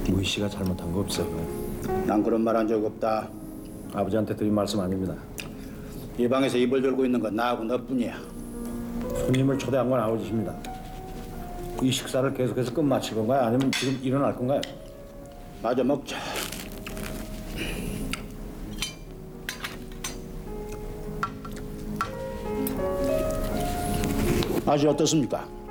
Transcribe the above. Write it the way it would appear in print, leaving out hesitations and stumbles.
무희 씨가 잘못한 거 없어요. 난 그런 말 한 적 없다. 아버지한테 드린 말씀 아닙니다. 이 방에서 입을 들고 있는 건 나하고 너뿐이야. 손님을 초대한 건 아버지십니다. 이 식사를 계속해서 끝마칠 건가요? 아니면 지금 일어날 건가요? 마저 먹자. 맛이 어떻습니까?